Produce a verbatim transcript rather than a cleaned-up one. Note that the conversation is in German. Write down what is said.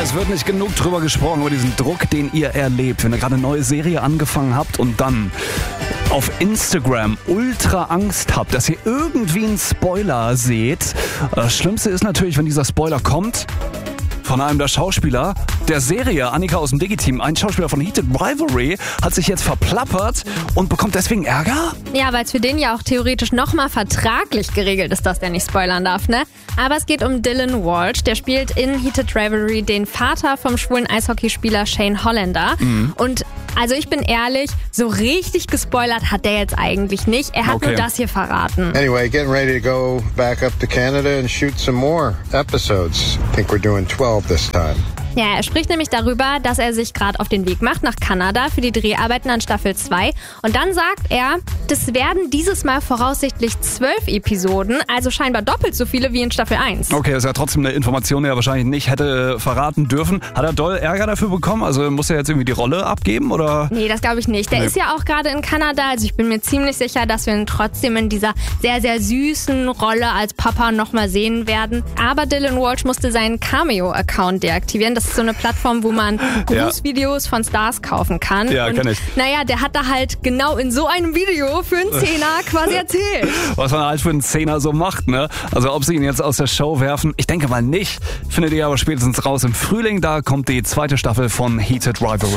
Es wird nicht genug drüber gesprochen, über diesen Druck, den ihr erlebt, wenn ihr gerade eine neue Serie angefangen habt und dann auf Instagram ultra Angst habt, dass ihr irgendwie einen Spoiler seht. Das Schlimmste ist natürlich, wenn dieser Spoiler kommt von einem der Schauspieler der Serie, Annika aus dem Digi-Team, ein Schauspieler von Heated Rivalry, hat sich jetzt verplappert und bekommt deswegen Ärger? Ja, weil es für den ja auch theoretisch nochmal vertraglich geregelt ist, dass der nicht spoilern darf, ne? Aber es geht um Dylan Walsh, der spielt in Heated Rivalry den Vater vom schwulen Eishockeyspieler Shane Hollander. Mhm. Und also ich bin ehrlich, so richtig gespoilert hat der jetzt eigentlich nicht. Er hat okay. nur das hier verraten. Anyway, getting ready to go back up to Canada and shoot some more episodes. I think we're doing twelve this time. Ja, er spricht nämlich darüber, dass er sich gerade auf den Weg macht nach Kanada für die Dreharbeiten an Staffel zwei. Und dann sagt er, das werden dieses Mal voraussichtlich zwölf Episoden, also scheinbar doppelt so viele wie in Staffel eins. Okay, das ist ja trotzdem eine Information, die er wahrscheinlich nicht hätte verraten dürfen. Hat er doll Ärger dafür bekommen? Also muss er jetzt irgendwie die Rolle abgeben, oder? Nee, das glaube ich nicht. Der nee. ist ja auch gerade in Kanada, also ich bin mir ziemlich sicher, dass wir ihn trotzdem in dieser sehr, sehr süßen Rolle als Papa nochmal sehen werden. Aber Dylan Walsh musste seinen Cameo-Account deaktivieren. Das ist so eine Plattform, wo man Grußvideos ja. von Stars kaufen kann. Ja, kenn ich. Naja, der hat da halt genau in so einem Video für einen Zehner quasi erzählt. Was man halt für einen Zehner so macht, ne? Also ob sie ihn jetzt aus der Show werfen, ich denke mal nicht. Findet ihr aber spätestens raus im Frühling, da kommt die zweite Staffel von Heated Rivalry.